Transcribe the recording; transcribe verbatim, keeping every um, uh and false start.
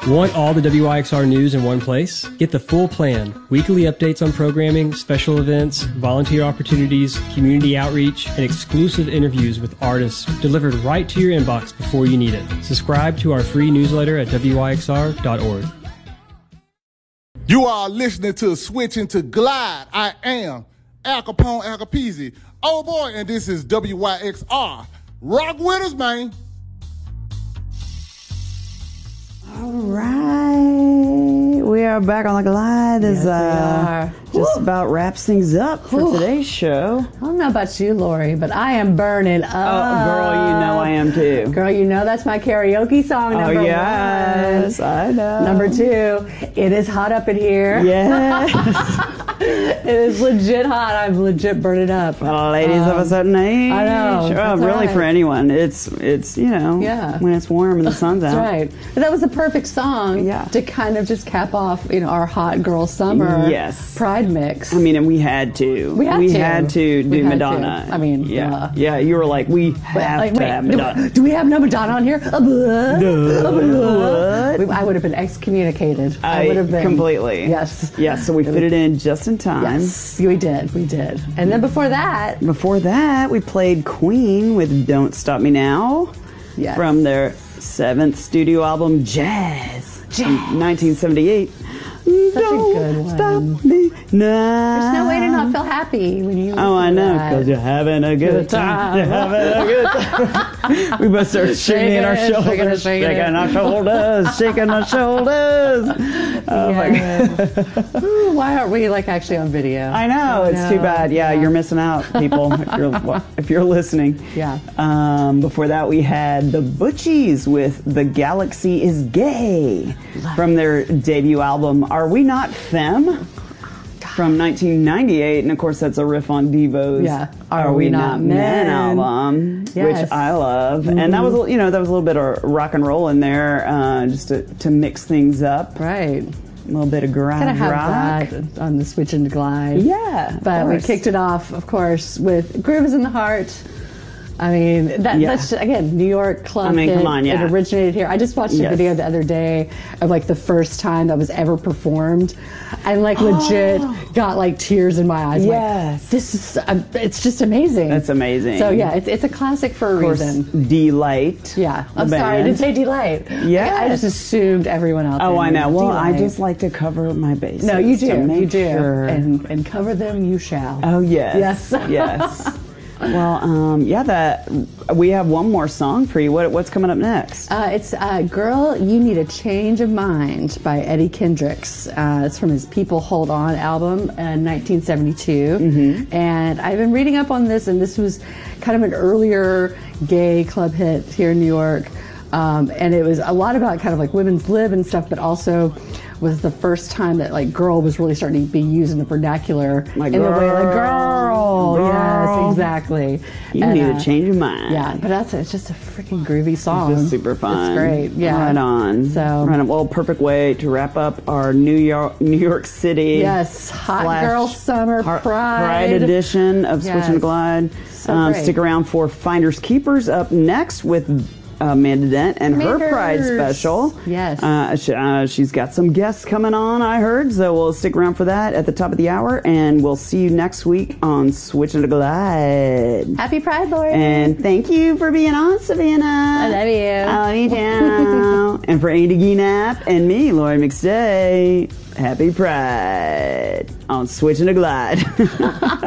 Want all the W I X R news in one place? Get the full plan. Weekly updates on programming, special events, volunteer opportunities, community outreach, and exclusive interviews with artists delivered right to your inbox before you need it. Subscribe to our free newsletter at W I X R dot org. You are listening to Switching to Glide. I am Al Capone Al Capizzi. Oh boy, and this is W Y X R. Rock with us, man. All right, we are back on the glide. As Yes, we uh, are. just Woo. about wraps things up for Whew. today's show. I don't know about you, Lori, but I am burning up. Oh, girl, you know I am too. Girl, you know that's my karaoke song. Number oh yes, one. I know. Number two, it is hot up in here. Yes. It is legit hot. I'm legit burning up. Well, ladies Um, of a certain age. I know, Oh, that's really, right. for anyone, it's it's you know, Yeah. when it's warm and the sun's That's out. right. But that was the perfect song Yeah. to kind of just cap off, you know, our hot girl summer Yes. pride mix. I mean, and we had to. We had to. had to do We had Madonna. to. I mean, yeah, uh, yeah. You were like, we have Like, to wait, have do, Madonna. do we have no Madonna on here? Uh, blah, Duh. uh, blah. What? We- I would have been excommunicated. I, I would have been completely. Yes. Yeah. So we fit it in just in time. Yes, we did. We did. And then before that, Before that, we played Queen with "Don't Stop Me Now" Yes. from their seventh studio album, Jazz, Jazz. from nineteen seventy-eight. Such a Don't good one. stop me now. there's no way to not feel happy when you. Oh, I listen to know, that. because you're having a good Good time. time. You're having a good time. We both start shaking our Shaking it, shoulders, shaking it, shaking it. shaking our shoulders, shaking our shoulders. Oh my God. Ooh, why aren't we like actually on video? I know, I it's too know. bad. Yeah, you're missing out, people, if you're if you're listening. Yeah. Um, before that, we had the Butchies with "The Galaxy Is Gay" from their debut album "Are We Not Femme?" from nineteen ninety-eight, and of course that's a riff on Devo's Yeah. "Are, We Not Men" album, Yes. which I love. And that was, you know, that was a little bit of rock and roll in there, uh, just to, to mix things up. Right. A little bit of garage Kind of have rock. that on the Switch and Glide. Yeah, of But we course. kicked it off, of course, with "Groove Is in the Heart." I mean, that, Yeah. that's, again, New York club I mean, hit. come on, yeah. It originated here. I just watched a Yes. video the other day of, like, the first time that was ever performed. And, like, legit got, like, tears in my eyes. Yes. Like, this is, uh, it's just amazing. That's amazing. So, yeah, it's, it's a classic for a Of course, reason. Delight. Yeah. the I'm sorry, I band. didn't say Delight. Yes. I, I just assumed everyone else. Oh, I know. Well, I Delight. just like to cover my bases. No, you to do. make You do. sure. And, and cover them you shall. Oh yes, Yes. yes. Well, um, yeah, that we have one more song for you. What, what's coming up next? Uh, it's uh, Girl, You Need a Change of Mind by Eddie Kendricks. Uh, it's from his People Hold On album in nineteen seventy-two. Mm-hmm. And I've been reading up on this, and this was kind of an earlier gay club hit here in New York. Um, and it was a lot about kind of like women's lib and stuff, but also was the first time that like girl was really starting to be used in the vernacular Like in the way like girl, girl. girl. Yes, exactly. You And, need uh, a change of mind. Yeah, but that's it's just a freaking groovy song. It's just super fun. It's great. Yeah. Right on. So right on. Well, perfect way to wrap up our New York, New York City. yes, hot slash girl summer Har- pride. Pride edition of Switch Yes. and Glide. So um, great. stick around for Finders Keepers up next with uh, Amanda Dent and her Manders. Pride special. Yes. Uh, she, uh, she's got some guests coming on, I heard, so we'll stick around for that at the top of the hour, and we'll see you next week on Switch and Glide. Happy Pride, Lord. And thank you for being on, Savannah. I love you. I love you too. And for Andy Geenap and me, Lori McStay, happy Pride on Switch and Glide.